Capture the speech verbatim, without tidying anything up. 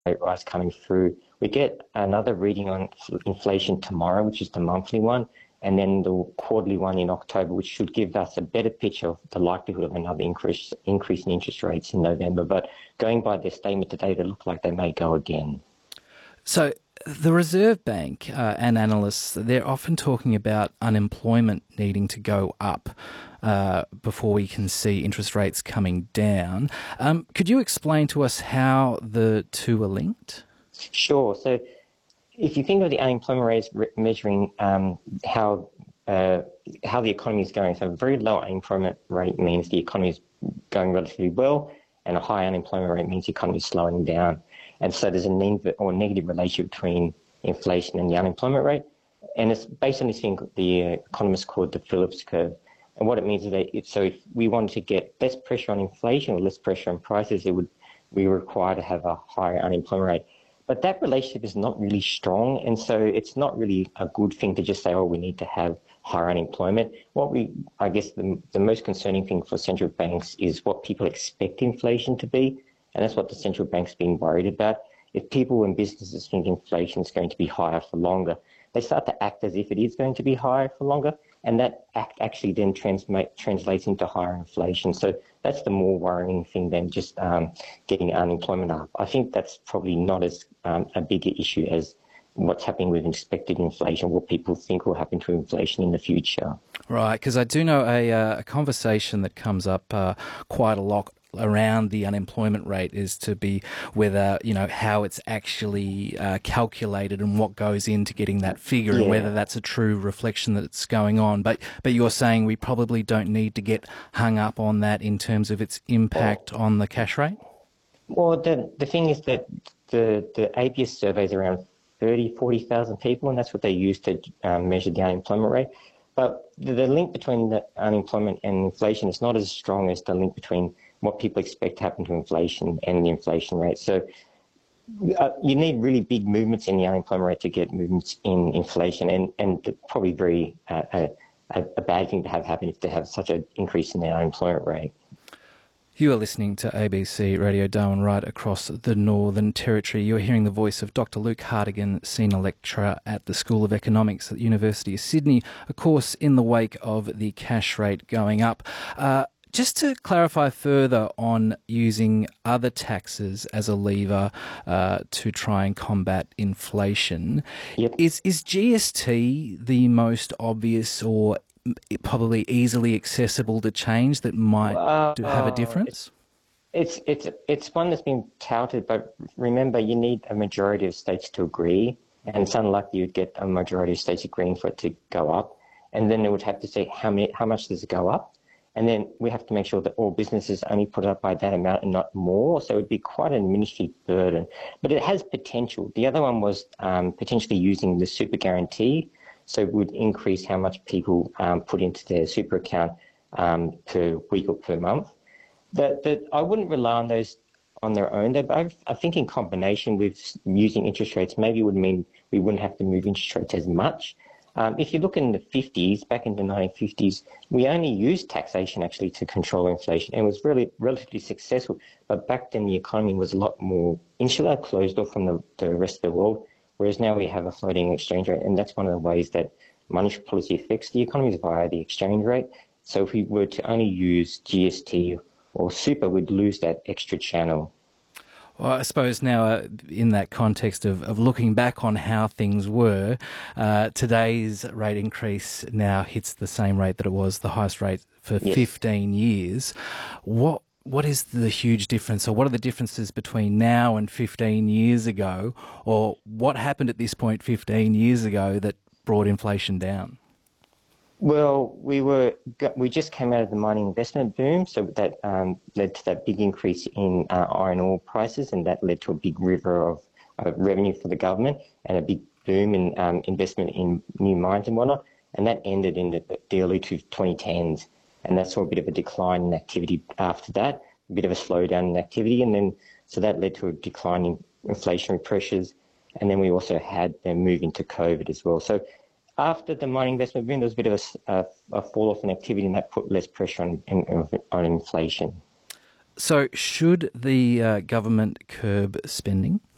rate rise coming through. We get another reading on inflation tomorrow, which is the monthly one, and then the quarterly one in October, which should give us a better picture of the likelihood of another increase increase in interest rates in November. But going by their statement today, they look like they may go again. So the Reserve Bank uh, and analysts, they're often talking about unemployment needing to go up uh, before we can see interest rates coming down. Um, could you explain to us how the two are linked? Sure. So if you think of the unemployment rate as measuring um, how uh, how the economy is going, so a very low unemployment rate means the economy is going relatively well, and a high unemployment rate means the economy is slowing down. And so there's a negative or negative relationship between inflation and the unemployment rate. And it's based on this thing the economists called the Phillips curve. And what it means is that if, so if we wanted to get less pressure on inflation or less pressure on prices, it would be required to have a higher unemployment rate. But that relationship is not really strong. And so it's not really a good thing to just say, oh, we need to have higher unemployment. What we, I guess the, the most concerning thing for central banks is what people expect inflation to be. And that's what the central bank's been worried about. If people and businesses think inflation is going to be higher for longer, they start to act as if it is going to be higher for longer, and that act actually then transma- translates into higher inflation. So that's the more worrying thing than just um, getting unemployment up. I think that's probably not as um, a bigger issue as what's happening with expected inflation, what people think will happen to inflation in the future. Right, because I do know a, uh, a conversation that comes up uh, quite a lot around the unemployment rate is to be whether, you know, how it's actually uh, calculated and what goes into getting that figure, Yeah. and whether that's a true reflection that's going on. But but you're saying we probably don't need to get hung up on that in terms of its impact on the cash rate? Well, the, the thing is that the, the A B S survey is around thirty, forty thousand people, and that's what they use to um, measure the unemployment rate. But the, the link between the unemployment and inflation is not as strong as the link between what people expect to happen to inflation and the inflation rate. So uh, you need really big movements in the unemployment rate to get movements in inflation, and, and probably very uh, a, a bad thing to have happen if they have such an increase in the unemployment rate. You are listening to A B C Radio Darwin right across the Northern Territory. You're hearing the voice of Doctor Luke Hartigan, Senior Lecturer at the School of Economics at the University of Sydney, of course, in the wake of the cash rate going up. Uh, Just to clarify further on using other taxes as a lever uh, to try and combat inflation, Yep. is is G S T the most obvious or probably easily accessible to change that might Uh, do have a difference? It's it's it's one that's been touted, but remember, you need a majority of states to agree, and it's unlikely you'd get a majority of states agreeing for it to go up. And then they would have to say how many, how much does it go up, and then we have to make sure that all businesses only put up by that amount and not more. So it'd be quite an administrative burden, but it has potential. The other one was um, potentially using the super guarantee, so it would increase how much people um, put into their super account um, per week or per month. That that I wouldn't rely on those on their own. Though, but I, I think in combination with using interest rates, maybe it would mean we wouldn't have to move interest rates as much. Um, if you look in the fifties, back in the nineteen fifties, we only used taxation actually to control inflation, and it was really relatively successful. But back then the economy was a lot more insular, closed off from the, the rest of the world, whereas now we have a floating exchange rate, and that's one of the ways that monetary policy affects the economy is via the exchange rate. So if we were to only use G S T or super, we'd lose that extra channel. Well, I suppose now, uh, in that context of, of looking back on how things were, uh, today's rate increase now hits the same rate that it was, the highest rate for Yes. fifteen years. What What is the huge difference, or what are the differences between now and fifteen years ago, or what happened at this point fifteen years ago that brought inflation down? Well, we were we just came out of the mining investment boom, so that um, led to that big increase in uh, iron ore prices, and that led to a big river of uh, revenue for the government and a big boom in um, investment in new mines and whatnot. And that ended in the, the early twenty tens, and that saw a bit of a decline in activity after that, a bit of a slowdown in activity, and then so that led to a decline in inflationary pressures, and then we also had the move into COVID as well. So after the mining investment boom, there was a bit of a, a, a fall off in activity, and that put less pressure on, on, on inflation. So should the uh, government curb spending?